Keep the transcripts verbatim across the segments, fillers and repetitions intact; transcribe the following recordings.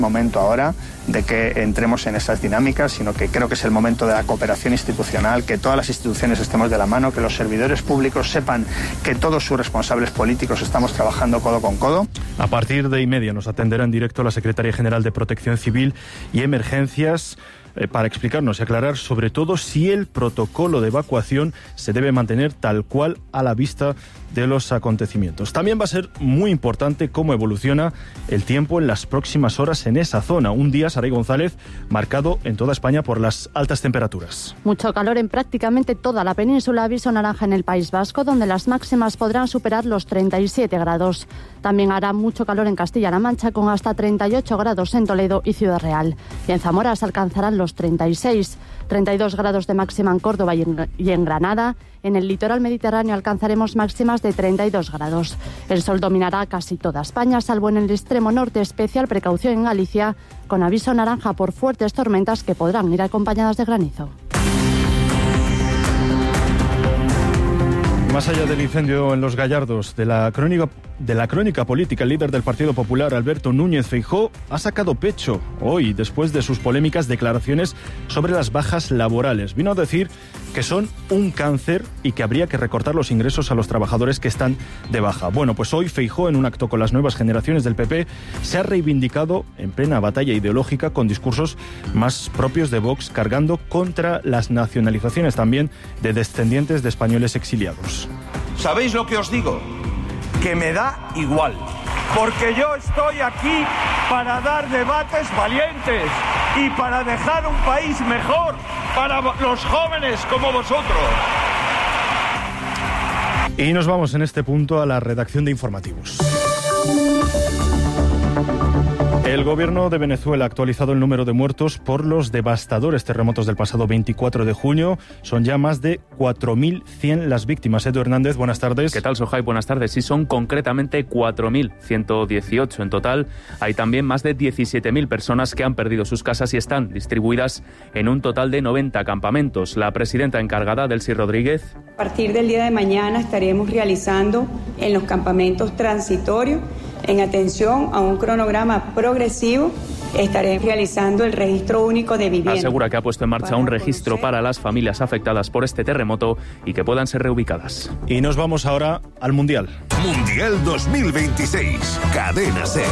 momento ahora de que entremos en esas dinámicas, sino que creo que es el momento de la cooperación institucional, que todas las instituciones estemos de la mano, que los servidores públicos sepan que todos sus responsables políticos estamos trabajando codo con codo. A partir de y media nos atenderá en directo la Secretaria General de Protección Civil y Emergencias eh, para explicarnos y aclarar sobre todo si el protocolo de evacuación se debe mantener tal cual a la vista de los acontecimientos. También va a ser muy importante cómo evoluciona el tiempo en las próximas horas en esa zona. Un día, Saray González, marcado en toda España por las altas temperaturas. Mucho calor en prácticamente toda la península, aviso naranja en el País Vasco, donde las máximas podrán superar los treinta y siete grados. También hará mucho calor en Castilla-La Mancha, con hasta treinta y ocho grados en Toledo y Ciudad Real. Y en Zamora se alcanzarán los treinta y seis, treinta y dos grados de máxima en Córdoba y en, y en Granada. En el litoral mediterráneo alcanzaremos máximas de treinta y dos grados. El sol dominará casi toda España, salvo en el extremo norte. Especial precaución en Galicia, con aviso naranja por fuertes tormentas que podrán ir acompañadas de granizo. Más allá del incendio en Los Gallardos, de la crónica, de la crónica política, el líder del Partido Popular, Alberto Núñez Feijóo, ha sacado pecho hoy después de sus polémicas declaraciones sobre las bajas laborales. Vino a decir que son un cáncer y que habría que recortar los ingresos a los trabajadores que están de baja. Bueno, pues hoy Feijóo, en un acto con las nuevas generaciones del P P, se ha reivindicado en plena batalla ideológica con discursos más propios de Vox, cargando contra las nacionalizaciones también de descendientes de españoles exiliados. ¿Sabéis lo que os digo? Que me da igual, porque yo estoy aquí para dar debates valientes y para dejar un país mejor para los jóvenes como vosotros. Y nos vamos en este punto a la redacción de informativos. El gobierno de Venezuela ha actualizado el número de muertos por los devastadores terremotos del pasado veinticuatro de junio. Son ya más de cuatro mil cien las víctimas. Edu Hernández, buenas tardes. ¿Qué tal, Sohai? Buenas tardes. Sí, son concretamente cuatro mil ciento dieciocho en total. Hay también más de diecisiete mil personas que han perdido sus casas y están distribuidas en un total de noventa campamentos. La presidenta encargada, Delcy Rodríguez. A partir del día de mañana estaremos realizando en los campamentos transitorios, en atención a un cronograma progresivo, estaré realizando el registro único de vivienda. Asegura que ha puesto en marcha un registro para las familias afectadas por este terremoto y que puedan ser reubicadas. Y nos vamos ahora al Mundial. Mundial dos mil veintiséis, Cadena SER.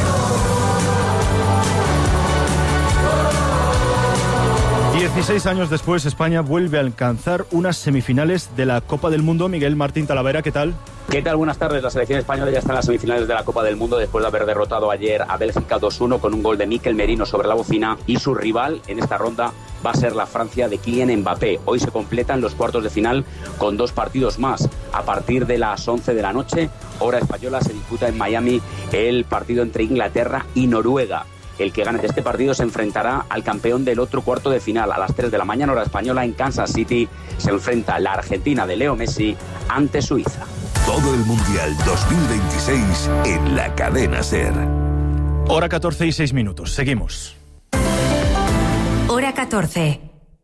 dieciséis años después, España vuelve a alcanzar unas semifinales de la Copa del Mundo. Miguel Martín Talavera, ¿qué tal? ¿Qué tal? Buenas tardes. La selección española ya está en las semifinales de la Copa del Mundo después de haber derrotado ayer a Bélgica dos uno con un gol de Mikel Merino sobre la bocina, y su rival en esta ronda va a ser la Francia de Kylian Mbappé. Hoy se completan los cuartos de final con dos partidos más. A partir de las once de la noche, hora española, se disputa en Miami el partido entre Inglaterra y Noruega. El que gane de este partido se enfrentará al campeón del otro cuarto de final. A las tres de la mañana, hora española, en Kansas City, se enfrenta la Argentina de Leo Messi ante Suiza. Todo el Mundial dos mil veintiséis en la Cadena SER. Hora catorce y seis minutos. Seguimos. Hora catorce.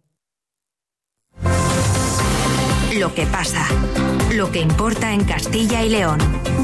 Lo que pasa. Lo que importa en Castilla y León.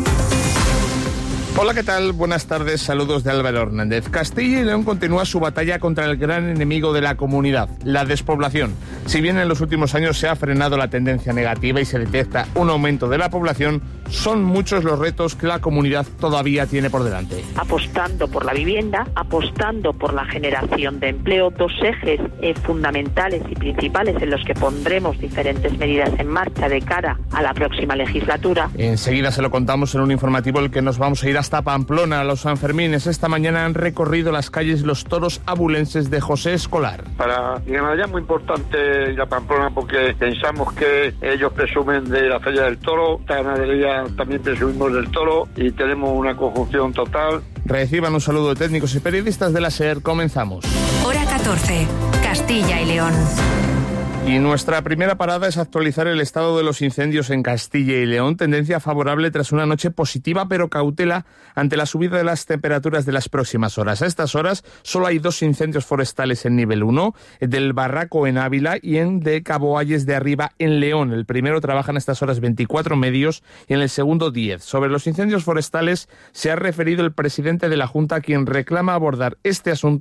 Hola, ¿qué tal? Buenas tardes, saludos de Álvaro Hernández. Castilla y León continúa su batalla contra el gran enemigo de la comunidad, la despoblación. Si bien en los últimos años se ha frenado la tendencia negativa y se detecta un aumento de la población, son muchos los retos que la comunidad todavía tiene por delante. Apostando por la vivienda, apostando por la generación de empleo, dos ejes eh, fundamentales y principales en los que pondremos diferentes medidas en marcha de cara a la próxima legislatura. Enseguida se lo contamos en un informativo el que nos vamos a ir a hasta Pamplona, a los Sanfermines. Esta mañana han recorrido las calles los toros abulenses de José Escolar. Para Granada es muy importante ir a Pamplona porque pensamos que ellos presumen de la Feria del Toro, esta ganadería también presumimos del toro y tenemos una conjunción total. Reciban un saludo de técnicos y periodistas de la SER. Comenzamos. Hora catorce, Castilla y León. Y nuestra primera parada es actualizar el estado de los incendios en Castilla y León. Tendencia favorable tras una noche positiva, pero cautela ante la subida de las temperaturas de las próximas horas. A estas horas solo hay dos incendios forestales en nivel uno, el del Barraco en Ávila y en de Caboalles de Arriba en León. El primero trabaja en estas horas veinticuatro medios y en el segundo diez. Sobre los incendios forestales se ha referido el presidente de la Junta, quien reclama abordar este asunto